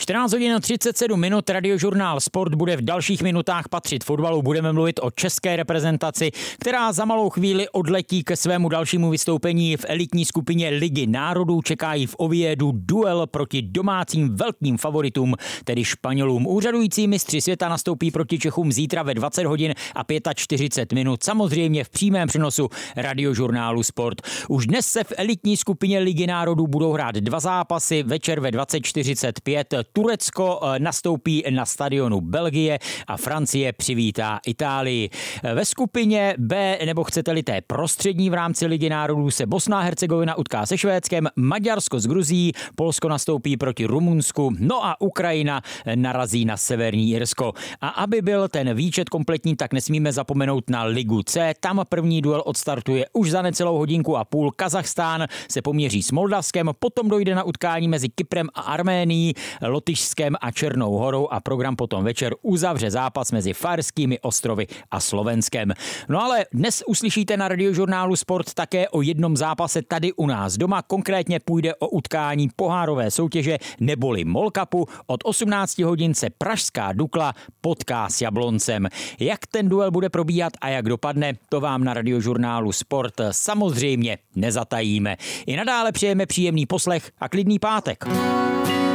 14 hodin a 37 minut, Radiožurnál Sport bude v dalších minutách patřit fotbalu. Budeme mluvit o české reprezentaci, která za malou chvíli odletí ke svému dalšímu vystoupení v elitní skupině Ligy národů. Čeká jí v Oviedu duel proti domácím velkým favoritům, tedy Španělům. Úřadující mistři světa nastoupí proti Čechům zítra ve 20 hodin a 45 minut. Samozřejmě v přímém přenosu Radiožurnálu Sport. Už dnes se v elitní skupině Ligy národů budou hrát dva zápasy. Večer ve 20:45 Turecko nastoupí na stadionu Belgie a Francie přivítá Itálii. Ve skupině B, nebo chcete-li té prostřední v rámci Ligy národů, se Bosna a Hercegovina utká se Švédskem, Maďarsko s Gruzií, Polsko nastoupí proti Rumunsku, no a Ukrajina narazí na Severní Irsko. A aby byl ten výčet kompletní, tak nesmíme zapomenout na Ligu C. Tam první duel odstartuje už za necelou hodinku a půl. Kazachstán se poměří s Moldavskem, potom dojde na utkání mezi Kyprem a Arménií, Lotyšskem a Černou Horou a program potom večer uzavře zápas mezi Farskými ostrovy a Slovenskem. No ale dnes uslyšíte na Radiožurnálu Sport také o jednom zápase tady u nás doma. Konkrétně půjde o utkání pohárové soutěže neboli MOL Cupu. Od 18 hodin se pražská Dukla potká s Jabloncem. Jak ten duel bude probíhat a jak dopadne, to vám na Radiožurnálu Sport samozřejmě nezatajíme. I nadále přejeme příjemný poslech a klidný pátek.